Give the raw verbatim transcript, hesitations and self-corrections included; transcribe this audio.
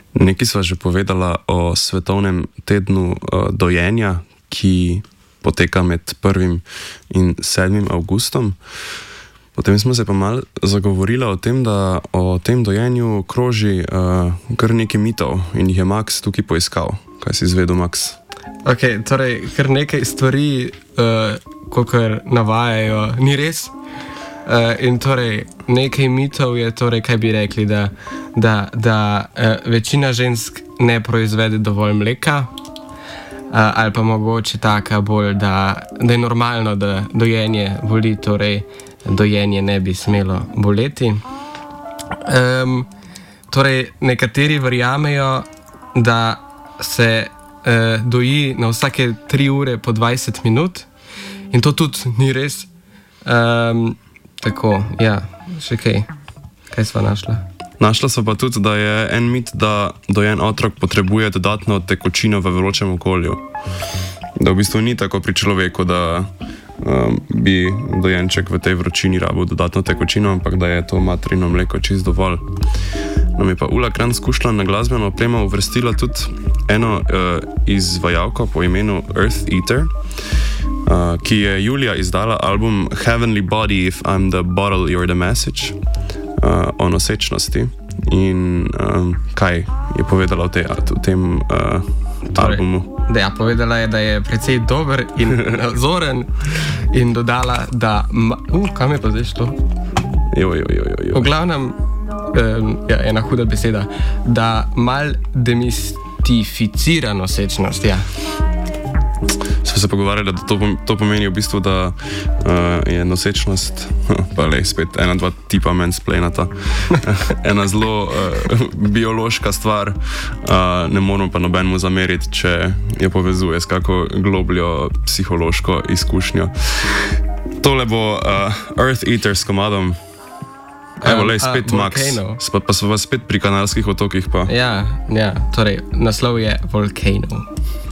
Nekaj sva že povedala o svetovnem tednu uh, dojenja, ki poteka med prvim in sedmim avgustom. Potem smo se pa malo zagovorili o tem, da o tem dojenju kroži uh, kar nekaj mitov in jih je Max tukaj poiskal. Kaj si izvedel, Max? Ok, torej, kar nekaj stvari, uh, kolikor navajajo, ni res. Uh, in torej, nekaj mitov je, torej, kaj bi rekli, da, da, da uh, večina žensk ne proizvede dovolj mleka, uh, ali pa mogoče taka bolj, da, da je normalno, da dojenje boli, torej dojenje ne bi smelo boleti. Um, torej, nekateri verjamejo, da se uh, doji na vsake tri ure po dvajset minut in to tudi ni res. Um, Tako, ja, še kaj. Kaj sva našla? Našla so pa tudi, da je en mit, da dojen otrok potrebuje dodatno tekočino v vročem okolju. Da v bistvu ni tako pri človeku, da um, bi dojenček v tej vročini rabil dodatno tekočino, ampak da je to materino mleko čist dovolj. Nam je pa Ula Kran skušala na glasbeno opremo uvrstila tudi eno uh, izvajalko po imenu Earth Eater, Uh, ki je julija izdala album Heavenly Body If I'm the Bottle, You're the Message uh, o nosečnosti. In um, kaj je povedala o, te, o tem uh, torej, albumu? Da, ja, povedala je, da je precej dober in nazoren in dodala, da... Ma, uh, kam je pa zdaj šlo? Jo, jo, jo, jo, jo. V glavnem, um, ja, ena huda beseda, da mal demistificira nosečnost, ja. Smo se pogovarjali, da to, to pomeni v bistvu, da uh, je nosečnost, pa lej, spet ena, dva tipa mansplainata, ena zelo uh, biološka stvar, uh, ne moramo pa nobenemu zameriti, če je povezuje s kako globljo psihološko izkušnjo. Tole bo uh, Earth Eater s komadom. Evo, lej, spet uh, Max, pa, pa so vas spet pri Kanarskih otokih pa. Ja, ja, torej, naslov je Volcano.